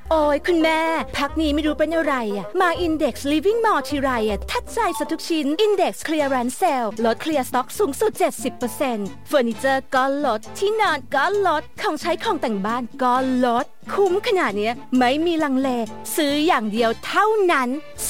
โอ้ยคุณแม่พักนี้ไม่รู้เป็นอะไรมา Index Living Mall ทีไรทัดใจซะทุกชิ้น Index Clearance Sale ลดเคลียร์สต็อกสูงสุด 70% เฟอร์นิเจอร์ก็ลดที่นอนก็ลดของใช้ของแต่งบ้านก็ลดคุ้มขนาดนี้ไม่มีลังเลซื้ออย่างเดียวเท่านั้น